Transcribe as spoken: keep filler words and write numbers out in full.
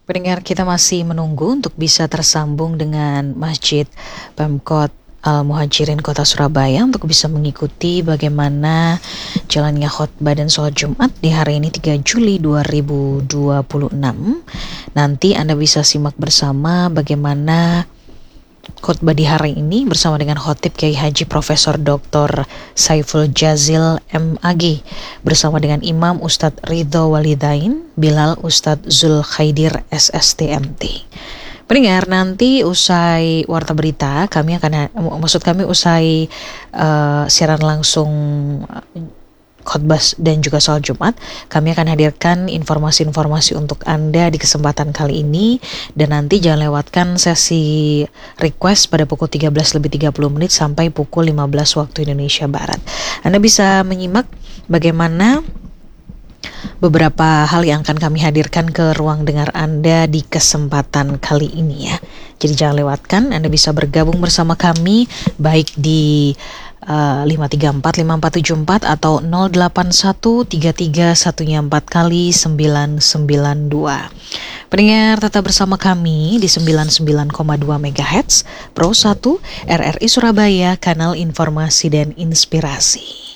Pendengar, kita masih menunggu untuk bisa tersambung dengan Masjid Pemkot Al-Muhajirin Kota Surabaya untuk bisa mengikuti bagaimana jalannya khotbah dan sholat Jumat di hari ini tiga Juli dua ribu dua puluh enam. Nanti Anda bisa simak bersama bagaimana khotbah di hari ini bersama dengan Khotib Kiai Haji Profesor Doktor Saiful Jazil M Ag bersama dengan Imam Ustadz Ridho Walidain Bilal Ustadz Zul Khaidir S S T M T. Pendengar, nanti usai warta berita kami akan maksud kami usai uh, siaran langsung khotbah dan juga sholat Jumat, kami akan hadirkan informasi-informasi untuk Anda di kesempatan kali ini. Dan nanti jangan lewatkan sesi request pada pukul tiga belas lebih tiga puluh menit sampai pukul lima belas waktu Indonesia Barat. Anda bisa menyimak bagaimana beberapa hal yang akan kami hadirkan ke ruang dengar Anda di kesempatan kali ini ya. Jadi jangan lewatkan, Anda bisa bergabung bersama kami baik di Uh, lima tiga empat lima empat tujuh empat atau nol delapan satu tiga tiga satu empat kali sembilan sembilan dua. Pendengar, tetap bersama kami di sembilan puluh sembilan koma dua megahertz Pro satu R R I Surabaya, kanal informasi dan inspirasi.